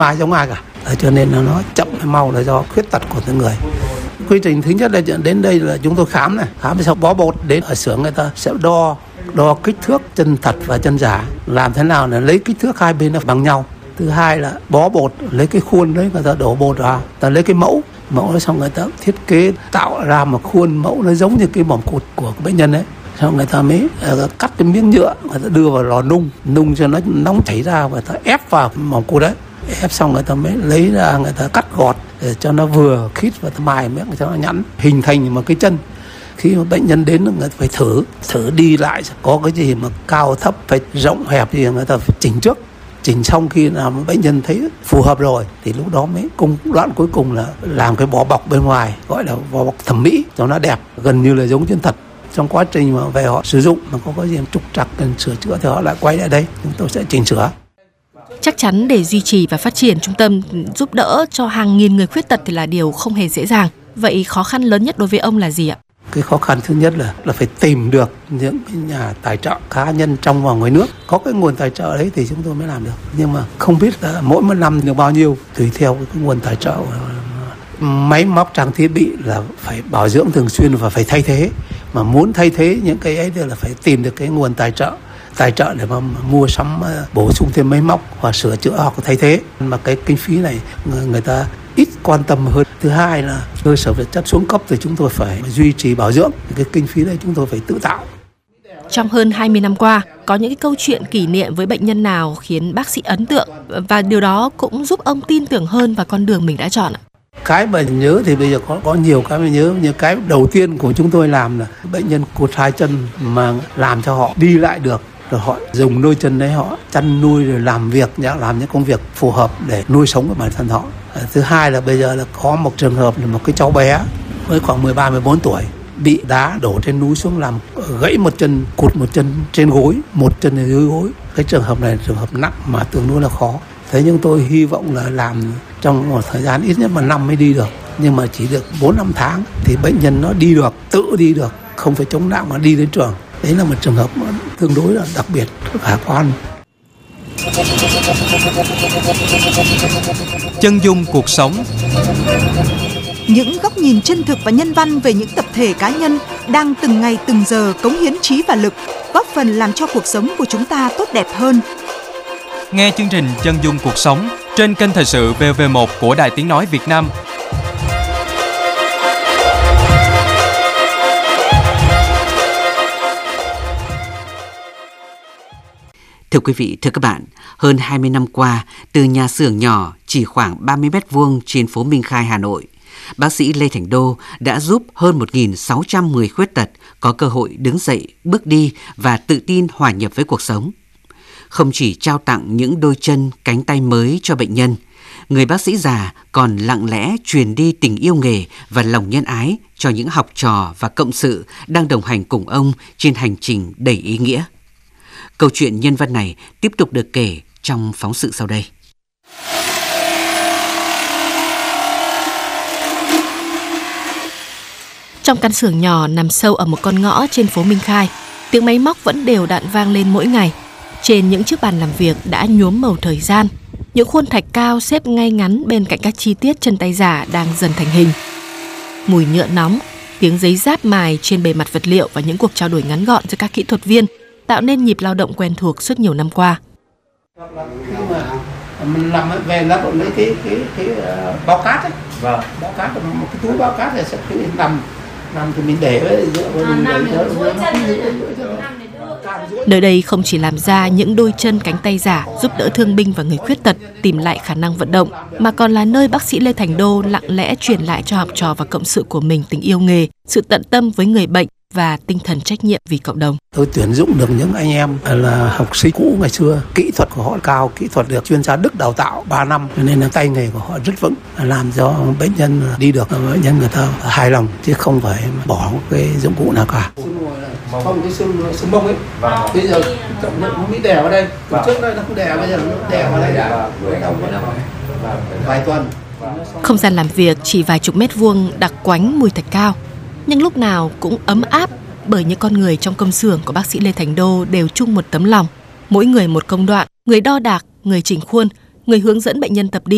ai giống ai cả. Cho nên là nó chậm hay mau là do khuyết tật của từng người. Quy trình thứ nhất là đến đây là chúng tôi khám sau bó bột, đến ở xưởng người ta sẽ đo kích thước chân thật và chân giả, làm thế nào là lấy kích thước hai bên nó bằng nhau. Thứ hai là bó bột, lấy cái khuôn đấy người ta đổ bột vào, ta lấy cái mẫu nó xong người ta thiết kế tạo ra một khuôn mẫu nó giống như cái mỏm cụt của bệnh nhân đấy. Xong người ta mới cắt cái miếng nhựa, người ta đưa vào lò nung cho nó nóng chảy ra, và ta ép vào cái mỏm cụt đấy. Ép xong người ta mới lấy ra, người ta cắt gọt để cho nó vừa khít và mài miếng cho nó nhẵn, hình thành một cái chân. Khi mà bệnh nhân đến người ta phải thử đi lại, có cái gì mà cao thấp, phải rộng hẹp gì người ta phải chỉnh trước. Chỉnh xong khi nào bệnh nhân thấy phù hợp rồi thì lúc đó mới đoạn cuối cùng là làm cái vỏ bọc bên ngoài, gọi là vỏ bọc thẩm mỹ cho nó đẹp, gần như là giống chân thật. Trong quá trình mà về họ sử dụng mà có gì trục trặc cần sửa chữa thì họ lại quay lại đây, chúng tôi sẽ chỉnh sửa. Chắc chắn để duy trì và phát triển trung tâm giúp đỡ cho hàng nghìn người khuyết tật thì là điều không hề dễ dàng. Vậy khó khăn lớn nhất đối với ông là gì ạ? Cái khó khăn thứ nhất là phải tìm được những cái nhà tài trợ cá nhân trong và ngoài nước. Có cái nguồn tài trợ đấy thì chúng tôi mới làm được. Nhưng mà không biết là mỗi một năm được bao nhiêu, tùy theo cái nguồn tài trợ. Máy móc trang thiết bị là phải bảo dưỡng thường xuyên và phải thay thế. Mà muốn thay thế những cái ấy là phải tìm được cái nguồn tài trợ để mà mua sắm, bổ sung thêm máy móc và sửa chữa hoặc thay thế. Mà cái kinh phí này người ta ít quan tâm hơn. Thứ hai là cơ sở vật chất xuống cấp thì chúng tôi phải duy trì bảo dưỡng. Cái kinh phí này chúng tôi phải tự tạo. Trong hơn 20 năm qua, có những cái câu chuyện kỷ niệm với bệnh nhân nào khiến bác sĩ ấn tượng và điều đó cũng giúp ông tin tưởng hơn vào con đường mình đã chọn ạ? Cái mà nhớ thì bây giờ có nhiều cái mà nhớ. Như cái đầu tiên của chúng tôi làm là bệnh nhân cụt hai chân mà làm cho họ đi lại được. Rồi họ dùng đôi chân đấy họ chăn nuôi, rồi làm những công việc phù hợp để nuôi sống của bản thân họ. Thứ hai là bây giờ là có một trường hợp là một cái cháu bé mới khoảng 13-14 tuổi bị đá đổ trên núi xuống, làm gãy một chân, cụt một chân trên gối, một chân ở dưới gối. Cái trường hợp này là trường hợp nặng mà tương đối là khó. Thế nhưng tôi hy vọng là làm trong một thời gian ít nhất 1 năm mới đi được. Nhưng mà chỉ được 4-5 tháng thì bệnh nhân nó đi được, tự đi được, không phải chống nặng mà đi đến trường. Đấy là một trường hợp tương đối là đặc biệt, khả quan. Chân dung cuộc sống. Những góc nhìn chân thực và nhân văn về những tập thể cá nhân đang từng ngày từng giờ cống hiến trí và lực, góp phần làm cho cuộc sống của chúng ta tốt đẹp hơn. Nghe chương trình Chân dung cuộc sống trên kênh Thời sự VV1 của Đài Tiếng nói Việt Nam. Thưa quý vị, thưa các bạn, hơn 20 năm qua, từ nhà xưởng nhỏ chỉ khoảng 30 m² trên phố Minh Khai, Hà Nội, bác sĩ Lê Thành Đô đã giúp hơn 1.600 người khuyết tật có cơ hội đứng dậy, bước đi và tự tin hòa nhập với cuộc sống. Không chỉ trao tặng những đôi chân, cánh tay mới cho bệnh nhân, người bác sĩ già còn lặng lẽ truyền đi tình yêu nghề và lòng nhân ái cho những học trò và cộng sự đang đồng hành cùng ông trên hành trình đầy ý nghĩa. Câu chuyện nhân văn này tiếp tục được kể trong phóng sự sau đây. Trong căn xưởng nhỏ nằm sâu ở một con ngõ trên phố Minh Khai, tiếng máy móc vẫn đều đặn vang lên mỗi ngày. Trên những chiếc bàn làm việc đã nhuốm màu thời gian, những khuôn thạch cao xếp ngay ngắn bên cạnh các chi tiết chân tay giả đang dần thành hình. Mùi nhựa nóng, tiếng giấy giáp mài trên bề mặt vật liệu và những cuộc trao đổi ngắn gọn giữa các kỹ thuật viên tạo nên nhịp lao động quen thuộc suốt nhiều năm qua. Mình làm về lao động lấy cái bao cát ấy. Vâng. Bao cát là một cái túi bao cát này sẽ nằm thì mình để Nơi đây không chỉ làm ra những đôi chân cánh tay giả giúp đỡ thương binh và người khuyết tật tìm lại khả năng vận động, mà còn là nơi bác sĩ Lê Thành Đô lặng lẽ truyền lại cho học trò và cộng sự của mình tình yêu nghề, sự tận tâm với người bệnh và tinh thần trách nhiệm vì cộng đồng. Tôi tuyển dụng được những anh em là học sinh cũ ngày xưa, kỹ thuật của họ cao, kỹ thuật được chuyên gia Đức đào tạo 3 năm, cho nên là tay nghề của họ rất vững, làm cho bệnh nhân đi được, bệnh nhân người ta hài lòng chứ không phải bỏ cái dụng cụ nào cả. Không, cái xương mông ấy, bây giờ trọng lượng nó bị đè vào đây, trước đây nó không đè, bây giờ nó đè vào đây đã, vài tuần. Không gian làm việc chỉ vài chục mét vuông đặc quánh mùi thạch cao, nhưng lúc nào cũng ấm áp bởi những con người trong công xưởng của bác sĩ Lê Thành Đô đều chung một tấm lòng. Mỗi người một công đoạn, người đo đạc, người chỉnh khuôn, người hướng dẫn bệnh nhân tập đi.